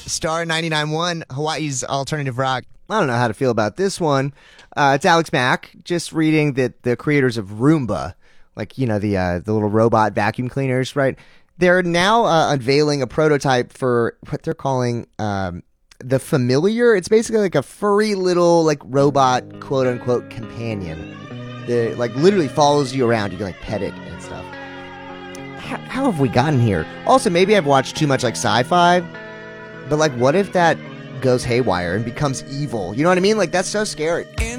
Star 99.1, Hawaii's alternative rock. I don't know how to feel about this one. It's Alex Mack, just reading that the creators of Roomba, like, the little robot vacuum cleaners, right? They're now unveiling a prototype for what they're calling the Familiar. It's basically like a furry little like robot, quote unquote, companion that like literally follows you around. You can like pet it and stuff. How have we gotten here? Also, maybe I've watched too much like sci-fi, but like, what if that goes haywire and becomes evil? You know what I mean? Like, that's so scary.